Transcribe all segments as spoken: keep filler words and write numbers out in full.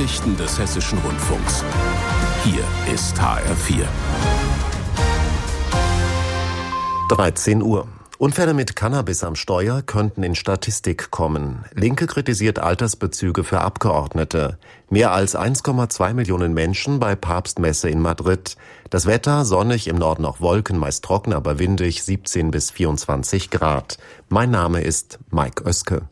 Nachrichten des Hessischen Rundfunks. Hier ist H R vier. dreizehn Uhr. Unfälle mit Cannabis am Steuer könnten in Statistik kommen. Linke kritisiert Altersbezüge für Abgeordnete. Mehr als eins Komma zwei Millionen Menschen bei Papstmesse in Madrid. Das Wetter sonnig, im Norden auch Wolken, meist trocken, aber windig, siebzehn bis vierundzwanzig Grad. Mein Name ist Mike Oeske.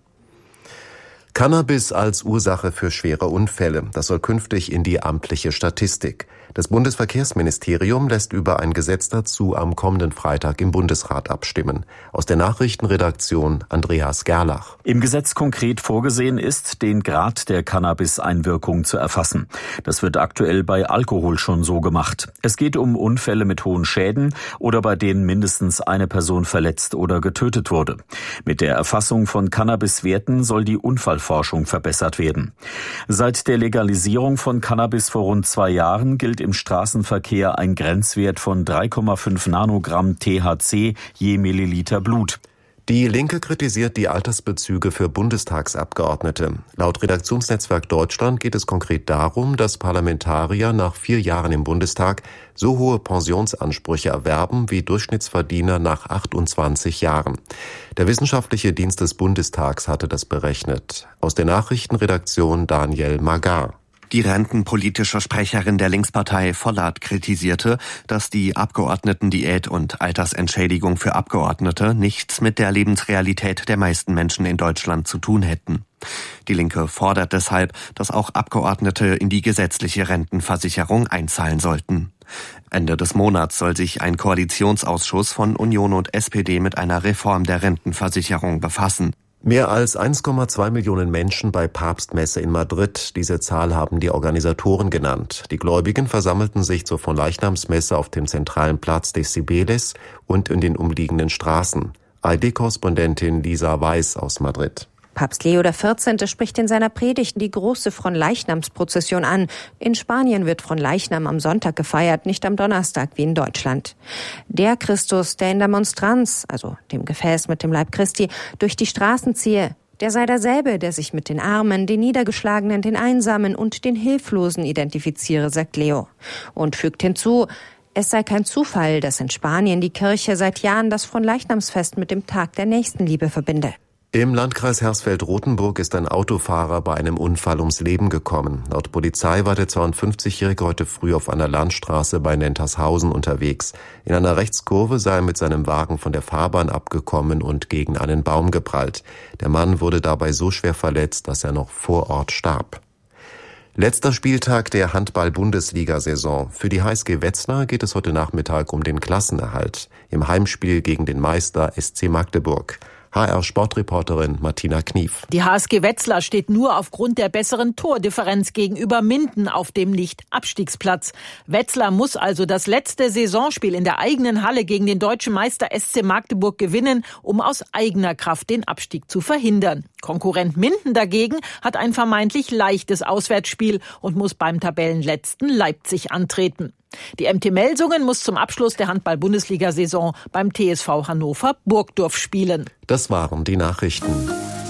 Cannabis als Ursache für schwere Unfälle. Das soll künftig in die amtliche Statistik. Das Bundesverkehrsministerium lässt über ein Gesetz dazu am kommenden Freitag im Bundesrat abstimmen. Aus der Nachrichtenredaktion Andreas Gerlach. Im Gesetz konkret vorgesehen ist, den Grad der Cannabis-Einwirkung zu erfassen. Das wird aktuell bei Alkohol schon so gemacht. Es geht um Unfälle mit hohen Schäden oder bei denen mindestens eine Person verletzt oder getötet wurde. Mit der Erfassung von Cannabis-Werten soll die Unfallforschung verbessert werden. Seit der Legalisierung von Cannabis vor rund zwei Jahren gilt im Straßenverkehr ein Grenzwert von drei Komma fünf Nanogramm T H C je Milliliter Blut. Die Linke kritisiert die Altersbezüge für Bundestagsabgeordnete. Laut Redaktionsnetzwerk Deutschland geht es konkret darum, dass Parlamentarier nach vier Jahren im Bundestag so hohe Pensionsansprüche erwerben wie Durchschnittsverdiener nach achtundzwanzig Jahren. Der Wissenschaftliche Dienst des Bundestags hatte das berechnet. Aus der Nachrichtenredaktion Daniel Magar. Die rentenpolitische Sprecherin der Linkspartei Vollert kritisierte, dass die Abgeordnetendiät und Altersentschädigung für Abgeordnete nichts mit der Lebensrealität der meisten Menschen in Deutschland zu tun hätten. Die Linke fordert deshalb, dass auch Abgeordnete in die gesetzliche Rentenversicherung einzahlen sollten. Ende des Monats soll sich ein Koalitionsausschuss von Union und S P D mit einer Reform der Rentenversicherung befassen. Mehr als eins Komma zwei Millionen Menschen bei Papstmesse in Madrid. Diese Zahl haben die Organisatoren genannt. Die Gläubigen versammelten sich zur Fronleichnamsmesse auf dem zentralen Platz des Cibeles und in den umliegenden Straßen. A R D-Korrespondentin Lisa Weiß aus Madrid. Papst Leo der vierzehnte spricht in seiner Predigt die große Fronleichnamsprozession an. In Spanien wird Fronleichnam am Sonntag gefeiert, nicht am Donnerstag wie in Deutschland. Der Christus, der in der Monstranz, also dem Gefäß mit dem Leib Christi, durch die Straßen ziehe, der sei derselbe, der sich mit den Armen, den Niedergeschlagenen, den Einsamen und den Hilflosen identifiziere, sagt Leo. Und fügt hinzu, es sei kein Zufall, dass in Spanien die Kirche seit Jahren das Fronleichnamsfest mit dem Tag der Nächstenliebe verbinde. Im Landkreis Hersfeld-Rotenburg ist ein Autofahrer bei einem Unfall ums Leben gekommen. Laut Polizei war der zweiundfünfzigjährige heute früh auf einer Landstraße bei Nentershausen unterwegs. In einer Rechtskurve sei er mit seinem Wagen von der Fahrbahn abgekommen und gegen einen Baum geprallt. Der Mann wurde dabei so schwer verletzt, dass er noch vor Ort starb. Letzter Spieltag der Handball-Bundesliga-Saison. Für die H S G Wetzlar geht es heute Nachmittag um den Klassenerhalt. Im Heimspiel gegen den Meister S C Magdeburg. H R-Sportreporterin Martina Knief. Die H S G Wetzlar steht nur aufgrund der besseren Tordifferenz gegenüber Minden auf dem Nicht-Abstiegsplatz. Wetzlar muss also das letzte Saisonspiel in der eigenen Halle gegen den deutschen Meister S C Magdeburg gewinnen, um aus eigener Kraft den Abstieg zu verhindern. Konkurrent Minden dagegen hat ein vermeintlich leichtes Auswärtsspiel und muss beim Tabellenletzten Leipzig antreten. Die M T Melsungen muss zum Abschluss der Handball-Bundesliga-Saison beim T S V Hannover Burgdorf spielen. Das waren die Nachrichten.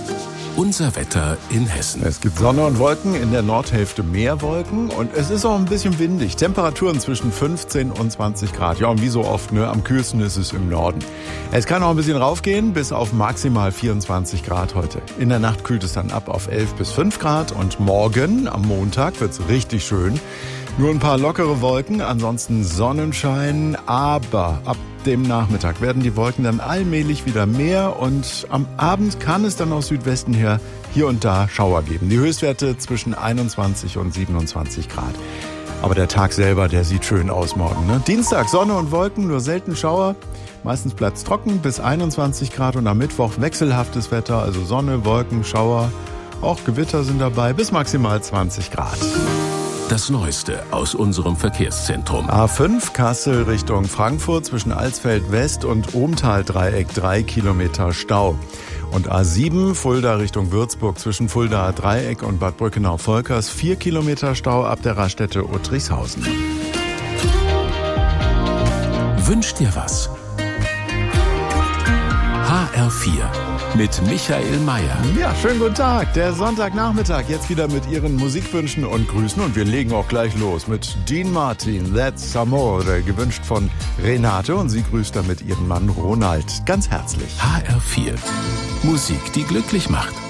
Unser Wetter in Hessen. Es gibt Sonne und Wolken, in der Nordhälfte mehr Wolken und es ist auch ein bisschen windig. Temperaturen zwischen fünfzehn und zwanzig Grad. Ja, und wie so oft, ne, am kühlsten ist es im Norden. Es kann auch ein bisschen raufgehen, bis auf maximal vierundzwanzig Grad heute. In der Nacht kühlt es dann ab auf elf bis fünf Grad und morgen, am Montag, wird's richtig schön. Nur ein paar lockere Wolken, ansonsten Sonnenschein, aber ab dem Nachmittag werden die Wolken dann allmählich wieder mehr und am Abend kann es dann aus Südwesten her hier und da Schauer geben. Die Höchstwerte zwischen einundzwanzig und siebenundzwanzig Grad. Aber der Tag selber, der sieht schön aus morgen, ne? Dienstag Sonne und Wolken, nur selten Schauer. Meistens bleibt's trocken bis einundzwanzig Grad und am Mittwoch wechselhaftes Wetter, also Sonne, Wolken, Schauer. Auch Gewitter sind dabei bis maximal zwanzig Grad. Das Neueste aus unserem Verkehrszentrum. A fünf Kassel Richtung Frankfurt zwischen Alsfeld West und Ohmtal-Dreieck drei Kilometer Stau. Und A sieben Fulda Richtung Würzburg zwischen Fuldaer Dreieck und Bad Brückenau-Volkers vier Kilometer Stau ab der Raststätte Uttrichshausen. Wünsch dir was? H R vier mit Michael Mayer. Ja, schönen guten Tag. Der Sonntagnachmittag jetzt wieder mit Ihren Musikwünschen und Grüßen. Und wir legen auch gleich los mit Dean Martin, That's Amore, gewünscht von Renate. Und sie grüßt damit ihren Mann Ronald. Ganz herzlich. H R vier. Musik, die glücklich macht.